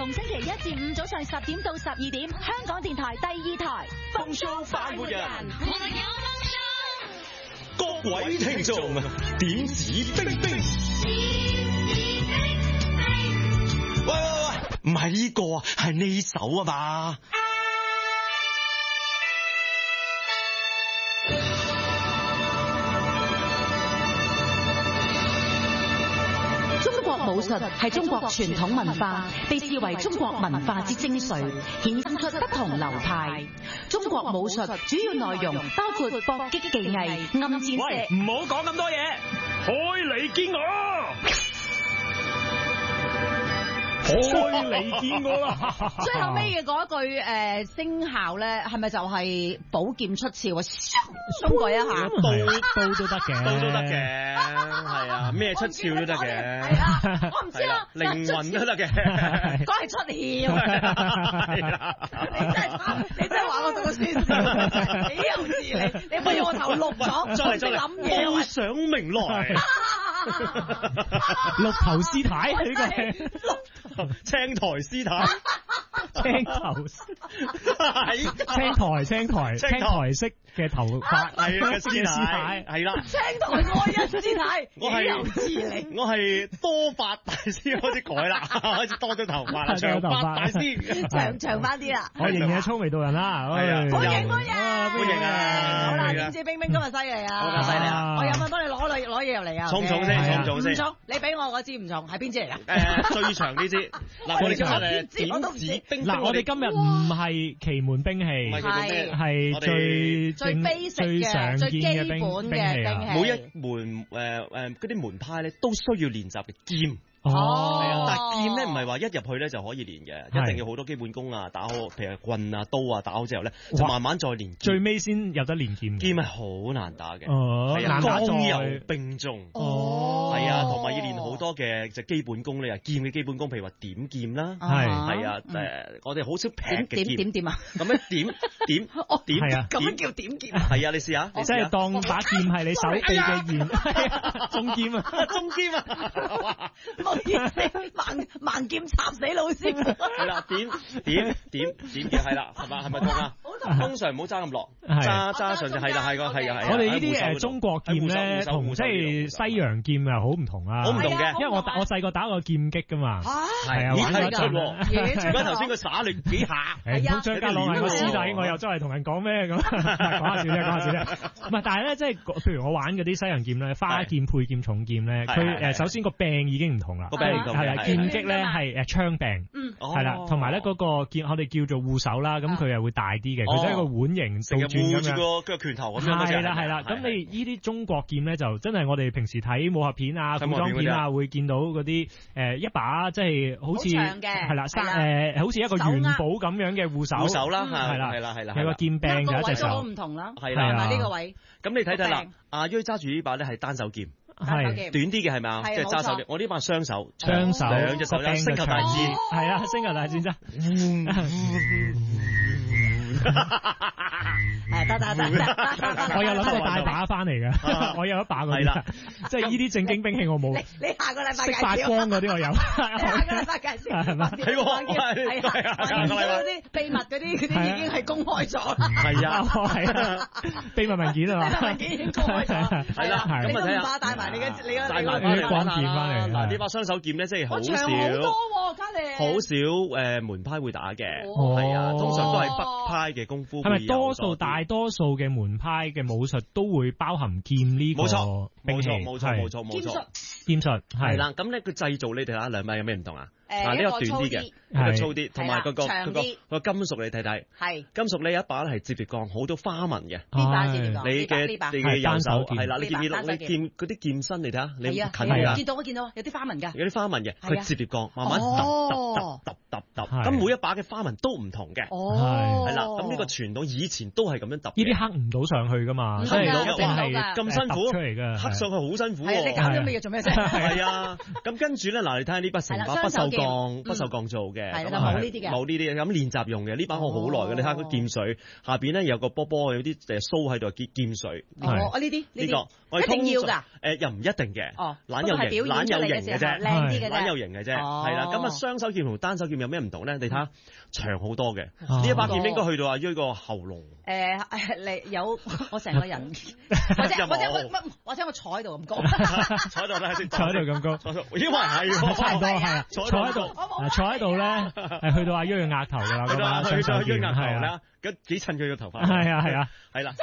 逢星期一至五早上10點到12點，香港電台第2台風騷快活人， 我哋有風騷。 各位聽眾，點指兵兵。喂，唔係呢個啊，係呢首啊嘛。 中國武術係中國傳統文化，被視為中國文化之精髓，衍生出不同流派。中國武術主要內容包括搏擊技藝、暗箭射。 喂，唔好講咁多嘢，開嚟見我。開嚟見我啦！ 最後尾嘅嗰一句聲效咧，係咪就係寶劍出鞘啊？鬆過一下， 刀都得嘅， 刀都得嘅，係啊，咩出鞘都得嘅， 係啊，我唔知啦， 靈魂都得嘅， 講係出鞘，你真係話我讀個書少，幾幼稚你不如我頭綠咗， 再嚟諗嘢， 報上名來， 綠頭師太呢個係青苔師太， 青頭青苔色嘅頭髮係嘅師太，係啦， 青苔愛人師太， 我係多髮大師開始改啦，開始多咗頭髮啦，長髮大師， 長翻啲啦， 我仍然係粗眉道人啦， 係啊， 歡迎啊， 好啦，點知冰冰今日犀利啊， 好犀利啊， 我有冇幫你攞嘢入嚟啊？ 重先， 唔重，你俾我支唔重，係邊支嚟噶？ 最長呢支，嗱我哋今日點指兵兵， 嗱我哋今日唔係奇門兵器，係最 basic 嘅最基本嘅兵器， 每一門嗰啲門派咧都需要練習嘅劍。 哦， 係啊，但係劍咧唔係話一入去咧就可以練嘅，一定要好多基本功啊，打好譬如棍啊、刀啊，打好之後咧就慢慢再練。 最尾先有得練劍。劍係好難打嘅， 係啊， 剛柔並重。 哦， 係啊，同埋要練好多嘅就基本功咧，劍嘅基本功，譬如話點劍啦，係啊，我哋好少劈嘅劍。 點啊？ 咁樣點係啊？ 咁樣叫點劍？ 係啊，你試下， 即係當把劍係你手臂嘅劍，中劍啊， 中劍啊！ 盲劍插死老師。 係啦，點嘅係啦，係咪痛啊？通常唔好揸咁落，揸上就係啦，係啊。 我哋呢啲中國劍咧，同即係西洋劍又好唔同啊。 好唔同嘅， 因為我細個打過劍擊噶嘛。係啊， 玩得出喎。而家頭先佢灑你幾下， 咁張家朗係個師弟，我又周圍同人講咩咁？講下笑啫。唔係，但係咧，即係譬如我玩嗰啲西洋劍咧，花劍、配劍、重劍咧，佢首先個柄已經唔同啦。係啦，劍擊咧係槍柄，係啦，同埋咧嗰個劍我哋叫做護手啦，咁佢又會大啲嘅，佢就係一個碗形倒轉咁樣， 護住個拳頭咁樣。 係啦，咁你呢啲中國劍咧就真係我哋平時睇武俠片啊、古裝片啊會見到嗰啲一把即係好似係啦，好似一個元寶咁樣嘅護手啦， 係啦，有個劍柄嘅一隻手， 唔同啦， 係啦， 呢個位。 咁你睇啦，阿銳揸住呢把咧係單手劍。 係短啲嘅係咪啊？即係揸手嘅，我呢把雙手， 兩隻手啦，星球大戰係啊，星球大戰啫。我有諗過帶把翻嚟嘅，我有一把嗰啲，即係呢啲正經兵器我冇。 你下個禮拜識發光嗰啲我有。 下個禮拜介紹係嘛？ 係嗰啲秘密嗰啲已經係公開咗啦。 係啊， 秘密文件啊嘛。 秘密文件已經公開咗。 係啦， 咁啊睇下帶埋你嘅帶埋啲光劍翻嚟。 嗱，呢把雙手劍咧，即係好少，好少門派會打嘅，係啊，通常都係北派嘅功夫。係咪大多數嘅門派嘅武術都會包含劍呢個兵器？冇錯。劍術係啦，咁咧佢製造你哋睇兩把有咩唔同啊？嗱，呢個短啲嘅，呢個粗啲，同埋個金屬你睇睇，係金屬呢一把咧係摺疊鋼，好多花紋嘅。 呢把摺疊鋼， 你嘅右手係啦，你見唔見到你劍嗰啲劍身你睇下，你近㗎？ 見到，有啲花紋㗎， 有啲花紋嘅，佢摺疊鋼，慢慢揼，咁每一把嘅花紋都唔同嘅，係啦，咁呢個傳統以前都係咁樣揼。 呢啲刻唔到上去㗎嘛， 刻唔到一定係咁辛苦出嚟㗎， 刻上去好辛苦喎。 你搞咗咩嘢做咩啫？ 係啊，咁跟住咧嗱，你睇下呢把成把不鏽鋼做嘅， 係啦，冇呢啲嘅， 冇呢啲咁練習用嘅。呢把我好耐嘅，你睇下個劍水下邊咧有個波波，有啲鬚喺度，劍水。 呢啲呢個一定要㗎。 又唔一定嘅。 哦， 懶有型嘅啫， 靚啲嘅啫， 懶有型嘅啫。係啦，咁啊雙手劍同單手劍有有咩唔同咧？你睇下長好多嘅，呢一把劍應該去到阿於個喉嚨。 你有我成個人，或者我坐喺度咁高， 坐喺度咧， 坐喺度咁高， 因為係差唔多係啊，坐喺度咧係去到阿於嘅額頭㗎啦， 去到阿於額頭啦。咁幾襯佢個頭髮？係啊， 係啦，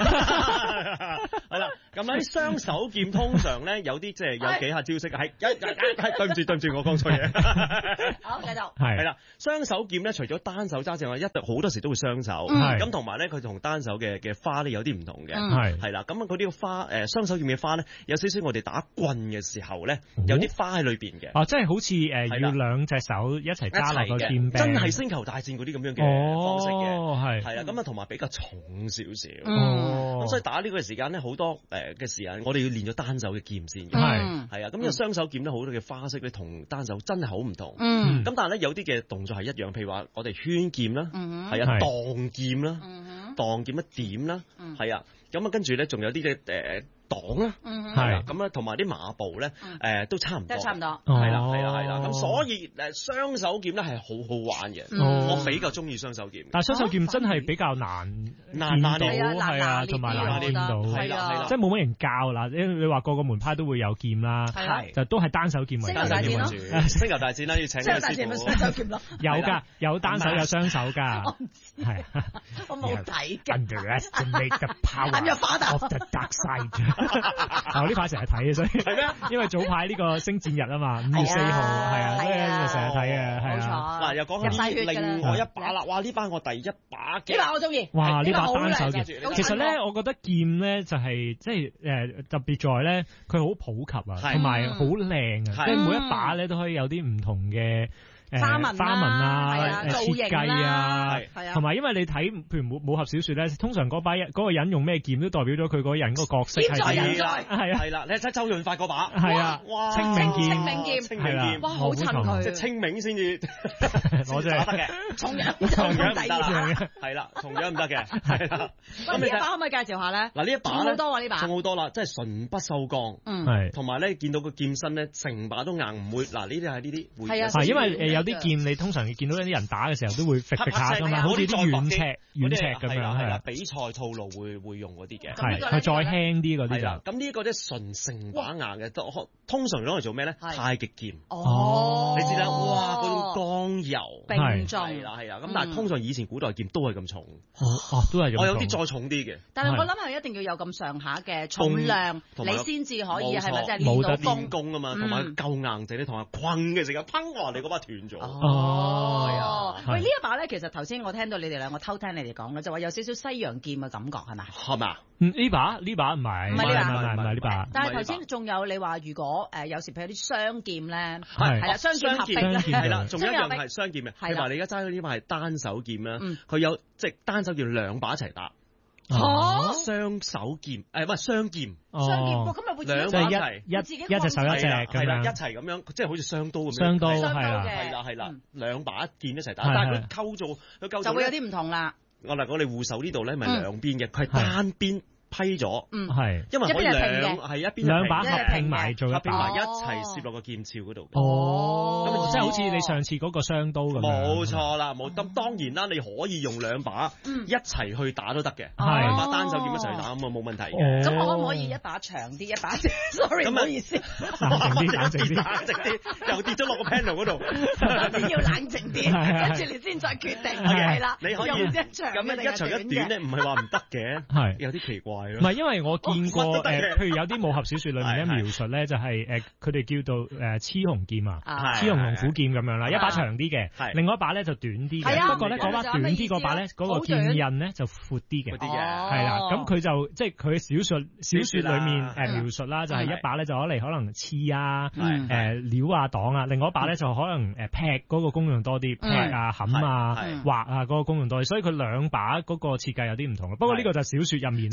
係啦。咁喺雙手劍通常咧有啲即係有幾下招式嘅，係對唔住，我講錯嘢。 好，繼續。 係啦，雙手劍咧除咗單手揸之外，好多時都會雙手。咁同埋咧，佢同單手嘅花咧有啲唔同嘅。係啦，咁啊佢呢個花雙手劍嘅花咧，有少少我哋打棍嘅時候咧，有啲花喺裏邊嘅。 即係好似要兩隻手一齊揸落個劍柄， 真係星球大戰嗰啲咁樣嘅方式嘅。係啦，咁啊同埋比較重少少。咁所以打呢個時間咧，好多嘅時間，我哋要練咗單手嘅劍先嘅。係啊，咁有雙手劍咧，好多嘅花式咧，同單手真係好唔同。咁但係咧有啲嘅動作係一樣，譬如話我哋圈劍啦，係啊，蕩劍啦，蕩劍一點啦，係啊，咁啊跟住咧仲有啲嘅擋啦，係咁啊，同埋啲馬步咧，都差唔多， 差唔多， 係啦，咁所以雙手劍咧係好好玩嘅，我比較中意雙手劍。 但係雙手劍真係比較難見到，係啊，同埋難見到，係啦，即係冇乜人教嗱。你話個個門派都會有劍啦，就都係單手劍為主。 星球大戰啦，要請個師傅。 雙手劍咯， 有㗎，有單手有雙手㗎，係。 我冇睇嘅。 Underestimate the power of the dark side。我呢排成日睇嘅，所以係咩？ 因為早排呢個星戰日啊嘛，5月4號係啊，所以成日睇嘅，係啊。 嗱，又講下另外一把啦，哇！呢把我第一把嘅， 呢把我中意。 哇！呢把單手劍，其實咧，我覺得劍咧就係即係特別在咧，佢好普及啊，同埋好靚啊，即係每一把咧都可以有啲唔同嘅。 花紋啊，設計啊，同埋因為你睇，譬如武俠小說咧，通常嗰個人用咩劍都代表咗佢嗰個人嗰個角色係係啦，你睇周潤發嗰把係啊，哇，清明劍係啦， 哇，好襯佢， 即係清明先至攞出嚟得嘅， 同樣唔得嘅，係啦，同樣唔得嘅，係啦。 咁呢一把可唔可以介紹下咧？ 嗱，呢一把好多啊，呢把重好多啦，即係純不鏽鋼， 係， 同埋咧見到個劍身咧成把都硬，唔會嗱呢啲係呢啲係啊， 係因為有啲劍你通常見到有啲人打嘅時候都會揈下㗎嘛，好似啲軟尺咁樣係啦， 比賽套路會用嗰啲嘅， 係佢再輕啲嗰啲就。 咁呢個咧純成把硬嘅，通常攞嚟做咩咧？太極劍。 哦， 你知啦，哇嗰種剛柔並重係啦。咁但係通常以前古代劍都係咁重。 都係咁重。 我有啲再重啲嘅。 但係我諗係一定要有咁上下嘅重量，你先至可以係咪即係冇得練功啊嘛？同埋夠硬淨，你同人困嘅時候，砰！你嗰把斷咗。 喂，呢一把咧，其實頭先我聽到你哋兩個偷聽你哋講嘅，就話有少少西洋劍嘅感覺，係咪？ 係嘛？ 呢把唔係呢把。 但係頭先仲有你話，如果有時譬如啲雙劍咧，係啦，雙劍合璧係啦，仲有一樣係雙劍嘅。譬如話你而家揸嗰啲把係單手劍啦，佢有即係單手劍兩把一齊打。雙手劍唔係雙劍。 雙劍，咁咪會兩把一隻手一隻咁樣， 一齊咁樣，即係好似雙刀咁樣。 雙刀係啦，兩把一劍一齊打，但係佢構造就會有啲唔同啦。 我哋護手呢度咧，咪兩邊嘅，佢係單邊批咗， 係， 因為可以兩把合拼埋做一把， 一齊攝落個劍鞘嗰度。 咁即係好似你上次嗰個雙刀咁。 冇錯啦，咁當然啦，你可以用兩把一齊去打都得嘅， 係把單手劍一齊去打咁啊冇問題嘅。 咁我可唔可以一把長啲，一把？Sorry，唔好意思。 冷靜啲，又跌咗落個 panel 嗰度。 要冷靜啲，跟住你先再決定。係啦， 你可以一長一長一短咧，唔係話唔得嘅， 係有啲奇怪。 唔係，因為我見過譬如有啲武俠小說裏面咧描述咧，就係佢哋叫做雌雄劍啊，雌雄龍虎劍咁樣啦，一把長啲嘅，另外一把咧就短啲嘅。不過咧嗰把短啲嗰把咧，嗰個劍刃咧就闊啲嘅，係啦。咁佢就即係佢小說裏面描述啦，就係一把咧就攞嚟可能刺啊、撩啊、擋啊，另外一把咧就可能劈嗰個功用多啲，劈啊、冚啊、劃啊嗰個功用多啲，所以佢兩把嗰個設計有啲唔同。不過呢個就小說入面啦。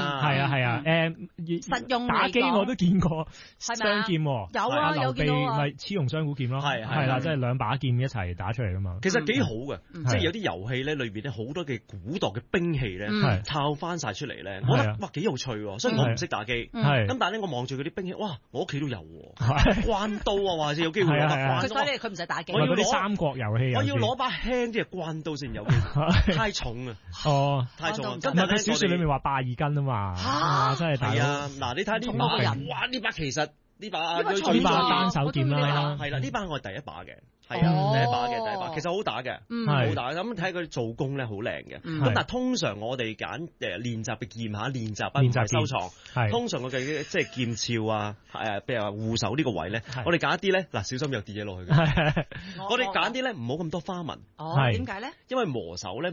係啊， 實用打機我都見過雙劍喎， 有啊，有見到啊， 咪雌雄雙股劍咯，係啦，即係兩把劍一齊打出嚟噶嘛。 其實幾好嘅，即係有啲遊戲咧，裏邊咧好多嘅古代嘅兵器咧，抄翻晒出嚟咧，我覺得哇幾有趣喎。雖然我唔識打機，咁但係咧我望住嗰啲兵器，哇，我屋企都有喎，關刀啊，或者有機會攞把關刀。 所以佢唔使打機。 我要啲三國遊戲， 我要攞把輕啲嘅關刀先有機會，太重啊！ 哦， 太重啊！ 唔係佢小説裏面話82斤啊嘛，真係係啊！嗱，你睇呢把，哇！呢把其實呢把單手劍啦， 係啦，呢把我係第一把嘅。係啊，第一把，其實好打嘅，好打。咁睇佢做工咧，好靚嘅。咁但係通常我哋揀練習嘅劍嚇，練習唔係收藏。通常我嘅即係劍鞘啊，譬如話護手呢個位咧，我哋揀一啲咧，嗱，小心又跌嘢落去嘅。我哋揀啲咧唔好咁多花紋。 點解咧？ 因為磨手咧。